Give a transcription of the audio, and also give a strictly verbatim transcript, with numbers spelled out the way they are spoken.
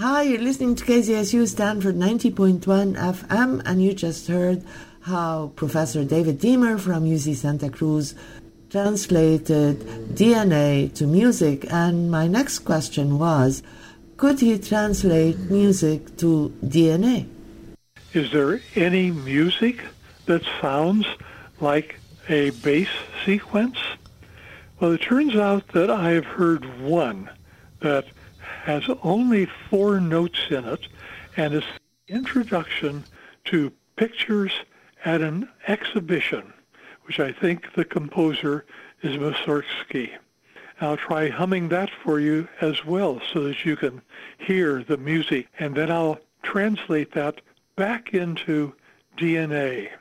Hi, you're listening to K Z S U Stanford ninety point one F M, and you just heard how Professor David Deamer from U C Santa Cruz translated D N A to music. And my next question was, could he translate music to D N A? Is there any music that sounds like a bass sequence? Well, it turns out that I have heard one that has only four notes in it, and it's the introduction to Pictures at an Exhibition, which I think the composer is Mussorgsky. I'll try humming that for you as well so that you can hear the music, and then I'll translate that back into D N A.